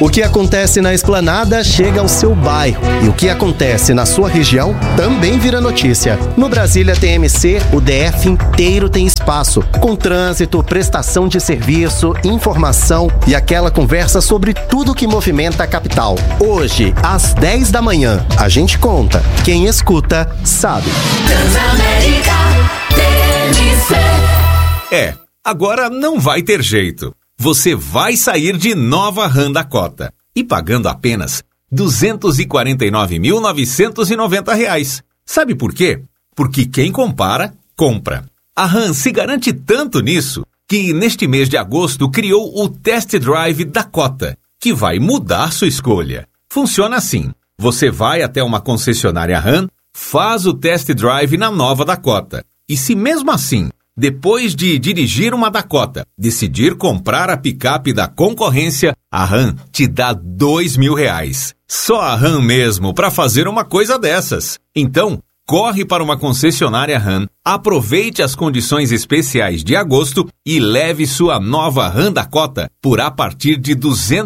O que acontece na Esplanada chega ao seu bairro e o que acontece na sua região também vira notícia. No Brasília TMC, o DF inteiro tem espaço, com trânsito, prestação de serviço, informação e aquela conversa sobre tudo que movimenta a capital. Hoje, às 10 da manhã, a gente conta. Quem escuta, sabe. Transamérica TMC. Agora não vai ter jeito. Você vai sair de nova RAM Dakota e pagando apenas R$ 249.990. Sabe por quê? Porque quem compara, compra. A RAM se garante tanto nisso que neste mês de agosto criou o Test Drive Dakota, que vai mudar sua escolha. Funciona assim: você vai até uma concessionária RAM, faz o Test Drive na nova Dakota. E se mesmo assim, depois de dirigir uma Dakota, decidir comprar a picape da concorrência, a RAM te dá R$ 2.000. Só a RAM mesmo para fazer uma coisa dessas. Então, corre para uma concessionária RAM, aproveite as condições especiais de agosto e leve sua nova RAM Dakota por a partir de R$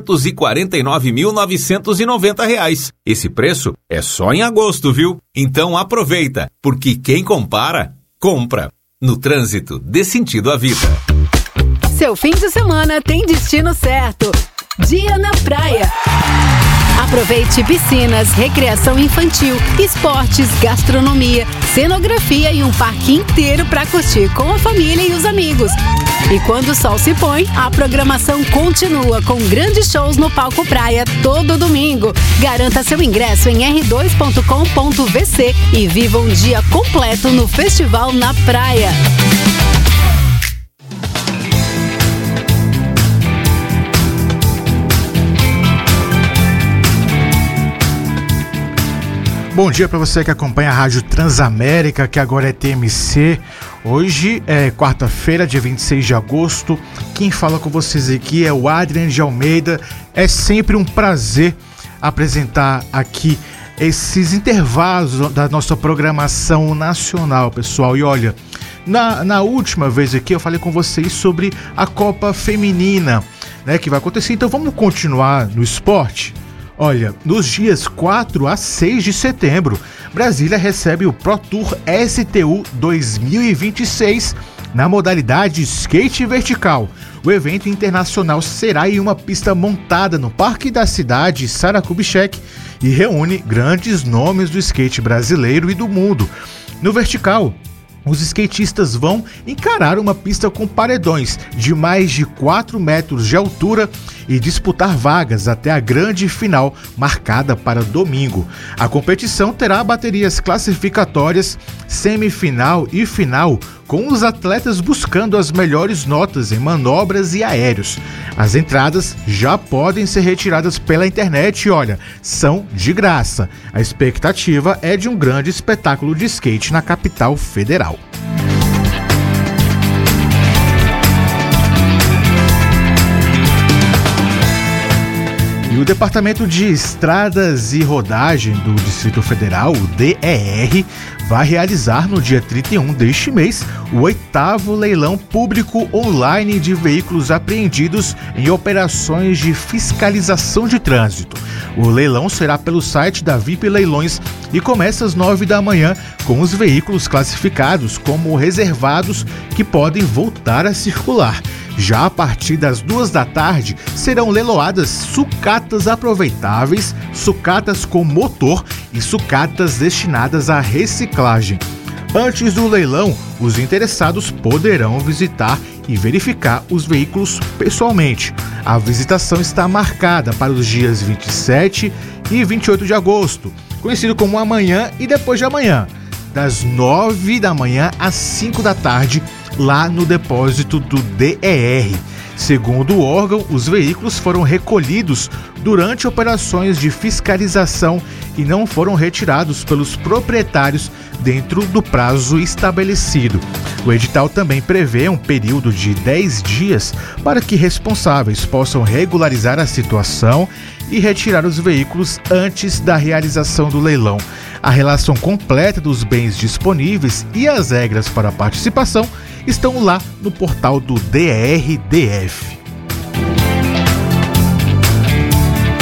249.990. Esse preço é só em agosto, viu? Então aproveita, porque quem compara, compra. No trânsito, dê sentido à vida. Seu fim de semana tem destino certo. Dia na praia. Aproveite piscinas, recreação infantil, esportes, gastronomia, cenografia e um parque inteiro para curtir com a família e os amigos. E quando o sol se põe, a programação continua com grandes shows no Palco Praia todo domingo. Garanta seu ingresso em r2.com.vc e viva um dia completo no Festival na Praia. Bom dia para você que acompanha a Rádio Transamérica, que agora é TMC. Hoje é quarta-feira, dia 26 de agosto. Quem fala com vocês aqui é o Adrian de Almeida. É sempre um prazer apresentar aqui esses intervalos da nossa programação nacional, pessoal. E olha, na última vez aqui eu falei com vocês sobre a Copa Feminina, né, que vai acontecer. Então vamos continuar no esporte? Olha, nos dias 4 a 6 de setembro, Brasília recebe o Pro Tour STU 2026 na modalidade skate vertical. O evento internacional será em uma pista montada no Parque da Cidade, Sara Kubitschek, e reúne grandes nomes do skate brasileiro e do mundo. No vertical, os skatistas vão encarar uma pista com paredões de mais de 4 metros de altura e disputar vagas até a grande final, marcada para domingo. A competição terá baterias classificatórias, semifinal e final, com os atletas buscando as melhores notas em manobras e aéreos. As entradas já podem ser retiradas pela internet e, olha, são de graça. A expectativa é de um grande espetáculo de skate na capital federal. E o Departamento de Estradas e Rodagem do Distrito Federal, o DER, vai realizar no dia 31 deste mês o 8º leilão público online de veículos apreendidos em operações de fiscalização de trânsito. O leilão será pelo site da VIP Leilões e começa às 9 da manhã com os veículos classificados como reservados que podem voltar a circular. Já a partir das 2 da tarde serão leiloadas sucatas aproveitáveis, sucatas com motor e sucatas destinadas à reciclagem. Antes do leilão, os interessados poderão visitar e verificar os veículos pessoalmente. A visitação está marcada para os dias 27 e 28 de agosto, conhecido como amanhã e depois de amanhã, das 9 da manhã às 5 da tarde, lá no depósito do DER. Segundo o órgão, os veículos foram recolhidos durante operações de fiscalização e não foram retirados pelos proprietários dentro do prazo estabelecido. O edital também prevê um período de 10 dias para que responsáveis possam regularizar a situação e retirar os veículos antes da realização do leilão. A relação completa dos bens disponíveis e as regras para a participação estão lá no portal do DRDF.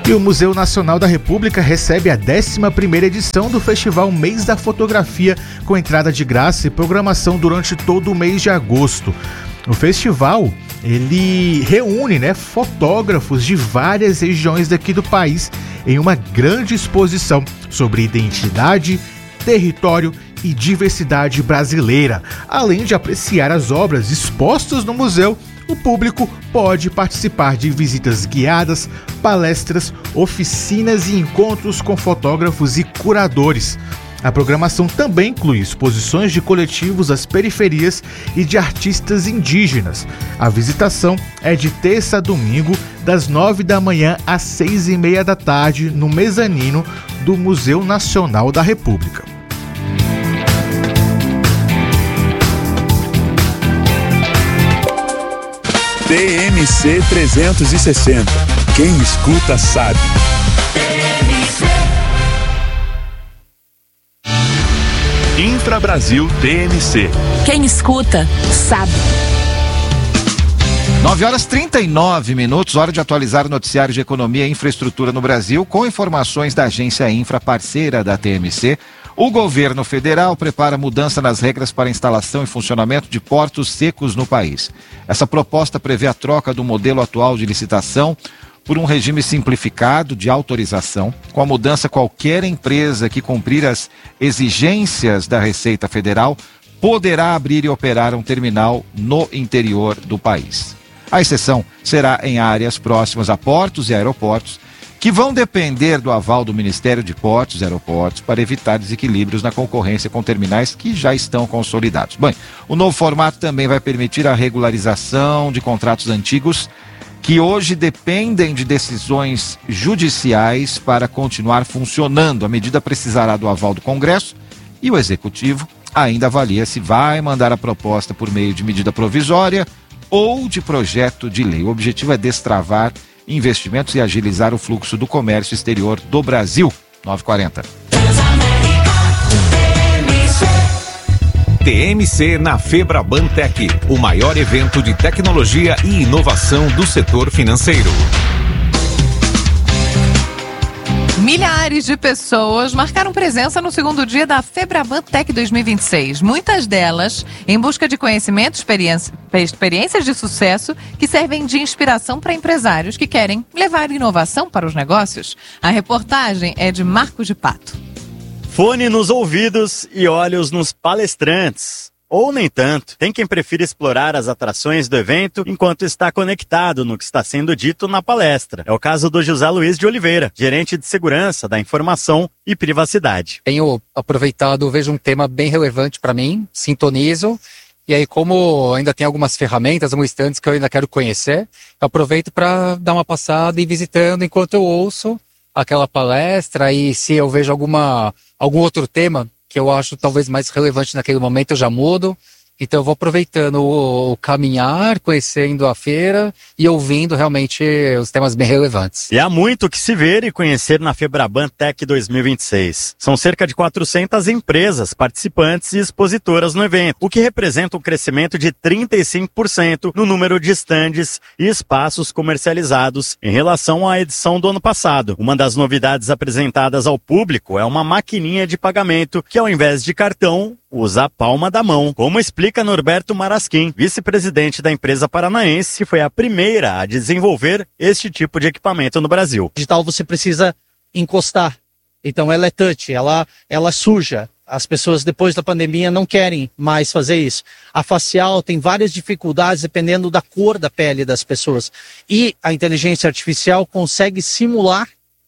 E o Museu Nacional da República recebe a 11ª edição do Festival Mês da Fotografia, com entrada de graça e programação durante todo o mês de agosto. O festival, ele reúne, fotógrafos de várias regiões daqui do país em uma grande exposição sobre identidade, território e diversidade brasileira. Além de apreciar as obras expostas no museu, o público pode participar de visitas guiadas, palestras, oficinas e encontros com fotógrafos e curadores. A programação também inclui exposições de coletivos das periferias e de artistas indígenas. A visitação é de terça a domingo, das 9 da manhã às 6h30 da tarde, no mezanino do Museu Nacional da República. TMC 360. Quem escuta sabe. Infra Brasil TMC. Quem escuta sabe. 9h39, hora de atualizar o noticiário de economia e infraestrutura no Brasil, com informações da agência Infra, parceira da TMC. O governo federal prepara mudança nas regras para instalação e funcionamento de portos secos no país. Essa proposta prevê a troca do modelo atual de licitação por um regime simplificado de autorização. Com a mudança, qualquer empresa que cumprir as exigências da Receita Federal poderá abrir e operar um terminal no interior do país. A exceção será em áreas próximas a portos e aeroportos, que vão depender do aval do Ministério de Portos e Aeroportos para evitar desequilíbrios na concorrência com terminais que já estão consolidados. Bem, o novo formato também vai permitir a regularização de contratos antigos que hoje dependem de decisões judiciais para continuar funcionando. A medida precisará do aval do Congresso e o Executivo ainda avalia se vai mandar a proposta por meio de medida provisória ou de projeto de lei. O objetivo é destravar investimentos e agilizar o fluxo do comércio exterior do Brasil. 9h40. TMC na Febraban Tech, o maior evento de tecnologia e inovação do setor financeiro. Milhares de pessoas marcaram presença no segundo dia da Febraban Tech 2026. Muitas delas em busca de conhecimento, experiências de sucesso que servem de inspiração para empresários que querem levar inovação para os negócios. A reportagem é de Marcos de Pato. Fone nos ouvidos e olhos nos palestrantes. Ou nem tanto. Tem quem prefira explorar as atrações do evento enquanto está conectado no que está sendo dito na palestra. É o caso do José Luiz de Oliveira, gerente de segurança da informação e privacidade. Tenho aproveitado, vejo um tema bem relevante para mim, sintonizo. E aí, como ainda tem algumas ferramentas, alguns stands que eu ainda quero conhecer, eu aproveito para dar uma passada e ir visitando enquanto eu ouço aquela palestra. E se eu vejo algum outro tema que eu acho talvez mais relevante naquele momento, eu já mudo. Então eu vou aproveitando o caminhar, conhecendo a feira e ouvindo realmente os temas bem relevantes. E há muito que se ver e conhecer na Febraban Tech 2026. São cerca de 400 empresas participantes e expositoras no evento, o que representa um crescimento de 35% no número de estandes e espaços comercializados em relação à edição do ano passado. Uma das novidades apresentadas ao público é uma maquininha de pagamento que, ao invés de cartão, usa a palma da mão, como explica Norberto Marasquim, vice-presidente da empresa paranaense, que foi a primeira a desenvolver este tipo de equipamento no Brasil. Digital você precisa encostar, então ela é touch, ela suja. As pessoas depois da pandemia não querem mais fazer isso. A facial tem várias dificuldades dependendo da cor da pele das pessoas. E a inteligência artificial consegue simular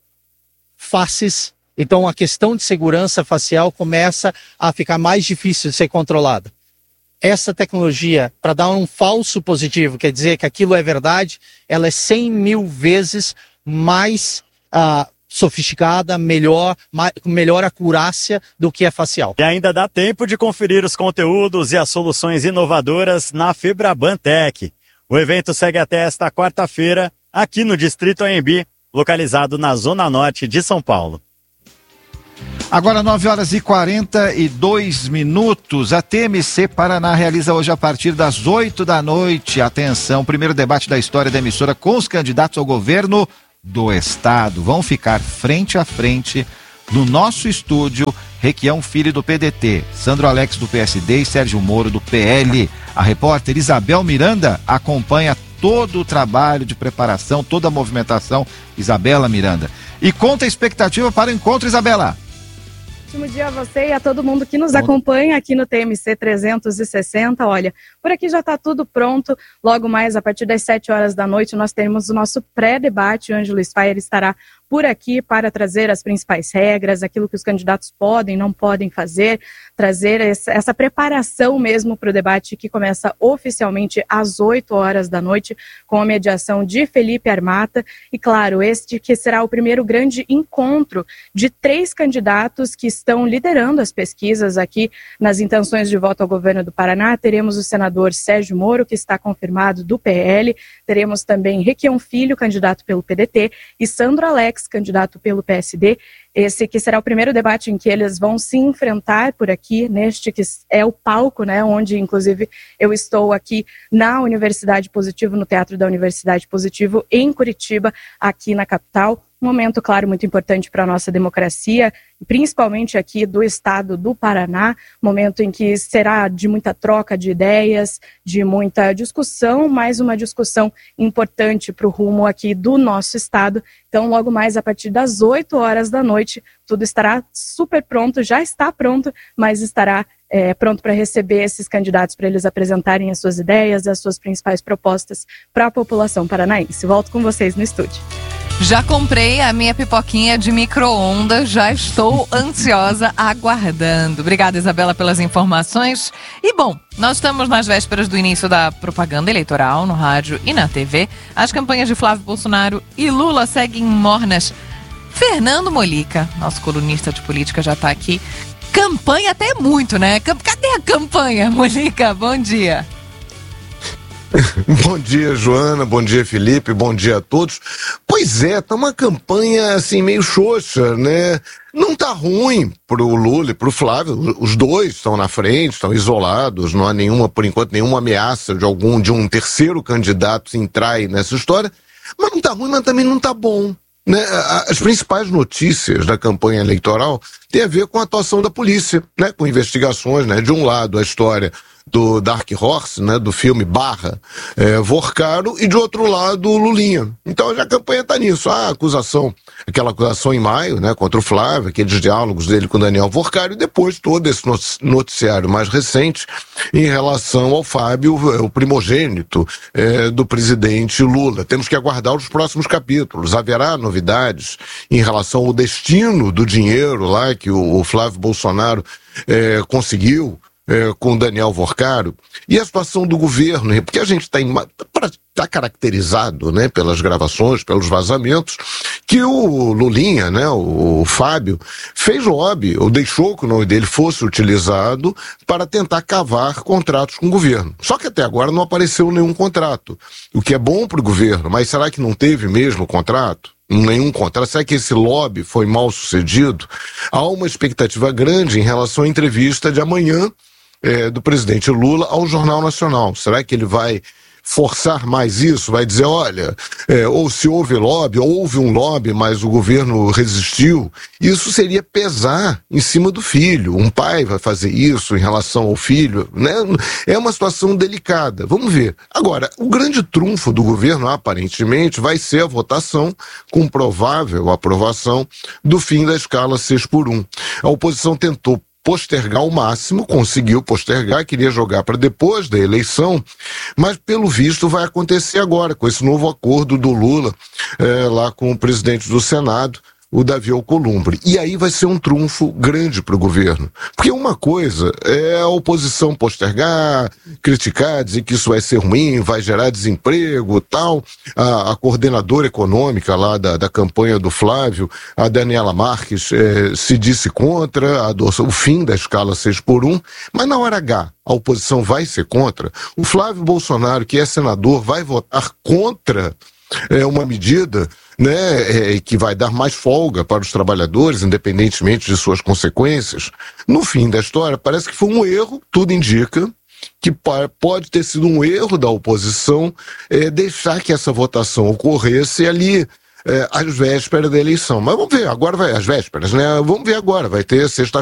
faces. Então a questão de segurança facial começa a ficar mais difícil de ser controlada. Essa tecnologia, para dar um falso positivo, quer dizer que aquilo é verdade, ela é 100 mil vezes mais sofisticada, com melhor acurácia do que a facial. E ainda dá tempo de conferir os conteúdos e as soluções inovadoras na Febraban Tech. O evento segue até esta quarta-feira, aqui no Distrito AMB, localizado na Zona Norte de São Paulo. Agora 9h42. A TMC Paraná realiza hoje a partir das 8 da noite. Atenção, primeiro debate da história da emissora com os candidatos ao governo do estado. Vão ficar frente a frente no nosso estúdio Requião Filho do PDT, Sandro Alex do PSD e Sérgio Moro do PL. A repórter Isabel Miranda acompanha todo o trabalho de preparação, toda a movimentação. Isabela Miranda. E conta a expectativa para o encontro, Isabela. Ótimo dia a você e a todo mundo que nos acompanha aqui no TMC 360. Olha, por aqui já está tudo pronto. Logo mais, a partir das 7 horas da noite, nós teremos o nosso pré-debate. O Ângelo Sfayer estará por aqui para trazer as principais regras, aquilo que os candidatos podem, não podem fazer, trazer essa preparação mesmo para o debate que começa oficialmente às 8 horas da noite, com a mediação de Felipe Armata. E claro, este que será o primeiro grande encontro de 3 candidatos que estão liderando as pesquisas aqui nas intenções de voto ao governo do Paraná. Teremos o senador Sérgio Moro, que está confirmado do PL, teremos também Requião Filho, candidato pelo PDT, e Sandro Alex, candidato pelo PSD. Esse que será o primeiro debate em que eles vão se enfrentar por aqui, neste que é o palco, né, onde inclusive eu estou aqui na Universidade Positivo, no Teatro da Universidade Positivo, em Curitiba, aqui na capital. Um momento, claro, muito importante para a nossa democracia, principalmente aqui do estado do Paraná, momento em que será de muita troca de ideias, de muita discussão, mais uma discussão importante para o rumo aqui do nosso estado. Então, logo mais, a partir das 8 horas da noite, tudo estará super pronto, já está pronto, mas estará pronto para receber esses candidatos, para eles apresentarem as suas ideias, as suas principais propostas para a população paranaense. Volto com vocês no estúdio. Já comprei a minha pipoquinha de micro-ondas, já estou ansiosa, aguardando. Obrigada, Isabela, pelas informações. E bom, nós estamos nas vésperas do início da propaganda eleitoral no rádio e na TV. As campanhas de Flávio Bolsonaro e Lula seguem mornas. Fernando Molica, nosso colunista de política, já está aqui. Campanha até muito, né? Cadê a campanha, Molica? Bom dia. Bom dia, Joana, bom dia, Felipe, bom dia a todos. Pois é, tá uma campanha assim meio xoxa, né? Não tá ruim pro Lula e pro Flávio, os dois estão na frente, estão isolados, não há nenhuma, por enquanto, nenhuma ameaça de um terceiro candidato entrar aí nessa história, mas não tá ruim, mas também não tá bom. Né? As principais notícias da campanha eleitoral têm a ver com a atuação da polícia, né? Com investigações, né? De um lado a história do Dark Horse, né? Do filme Vorcaro, e de outro lado o Lulinha. Então a campanha está nisso. Aquela acusação em maio, né? Contra o Flávio, aqueles diálogos dele com o Daniel Vorcaro, e depois todo esse noticiário mais recente em relação ao Fábio, o primogênito do presidente Lula. Temos que aguardar os próximos capítulos. Haverá novidades em relação ao destino do dinheiro lá que o Flávio Bolsonaro conseguiu com o Daniel Vorcaro, e a situação do governo, porque a gente está caracterizado, né, pelas gravações, pelos vazamentos, que o Lulinha, né, o Fábio, fez lobby, ou deixou que o nome dele fosse utilizado para tentar cavar contratos com o governo. Só que até agora não apareceu nenhum contrato, o que é bom para o governo, mas será que não teve mesmo contrato? Nenhum contrato. Será que esse lobby foi mal sucedido? Há uma expectativa grande em relação à entrevista de amanhã do presidente Lula ao Jornal Nacional. Será que ele vai forçar mais isso? Vai dizer, olha, ou se houve um lobby, mas o governo resistiu. Isso seria pesar em cima do filho. Um pai vai fazer isso em relação ao filho, né? É uma situação delicada. Vamos ver. Agora, o grande trunfo do governo, aparentemente, vai ser a votação com provável aprovação do fim da escala 6x1. A oposição tentou postergar ao máximo, conseguiu postergar, queria jogar para depois da eleição, mas pelo visto vai acontecer agora, com esse novo acordo do Lula lá com o presidente do Senado, o Davi Alcolumbre. E aí vai ser um trunfo grande para o governo. Porque uma coisa é a oposição postergar, criticar, dizer que isso vai ser ruim, vai gerar desemprego e tal. A coordenadora econômica lá da campanha do Flávio, a Daniela Marques, se disse contra o fim da escala 6x1, mas na hora H a oposição vai ser contra. O Flávio Bolsonaro, que é senador, vai votar contra uma medida, né, que vai dar mais folga para os trabalhadores, independentemente de suas consequências. No fim da história, parece que foi um erro, tudo indica que pode ter sido um erro da oposição deixar que essa votação ocorresse ali às vésperas da eleição. Mas vamos ver, agora vai, às vésperas, né? Vamos ver agora, vai ter sexta-feira